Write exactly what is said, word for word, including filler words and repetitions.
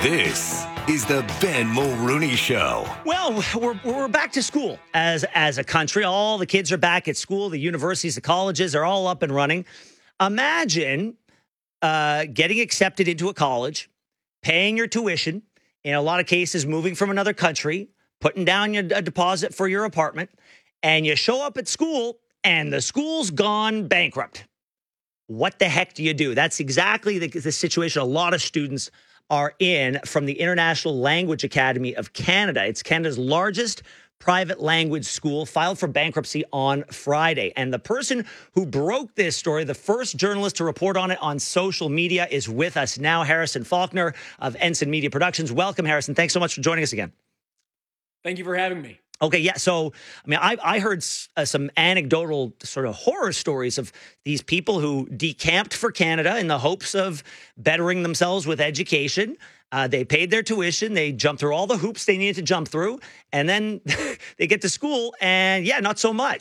This is the Ben Mulrooney Show. Well, we're, we're back to school as, as a country. All the kids are back at school. The universities, the colleges are all up and running. Imagine uh, getting accepted into a college, paying your tuition, in a lot of cases moving from another country, putting down your, a deposit for your apartment, and you show up at school and the school's gone bankrupt. What the heck do you do? That's exactly the, the situation a lot of students are in from the International Language Academy of Canada. It's Canada's largest private language school, filed for bankruptcy on Friday. And the person who broke this story, the first journalist to report on it on social media, is with us now, Harrison Faulkner of Ensign Media Productions. Welcome, Harrison. Thanks so much for joining us again. Thank you for having me. Okay, yeah. So, I mean, I, I heard uh, some anecdotal sort of horror stories of these people who decamped for Canada in the hopes of bettering themselves with education. Uh, they paid their tuition. They jumped through all the hoops they needed to jump through. And then they get to school and, yeah, not so much.